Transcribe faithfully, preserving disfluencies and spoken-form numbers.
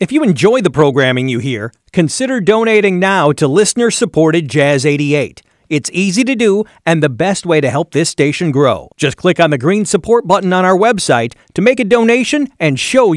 If you enjoy the programming you hear, consider donating now to listener-supported Jazz eighty-eight. It's easy to do and the best way to help this station grow. Just click on the green support button on our website to make a donation and show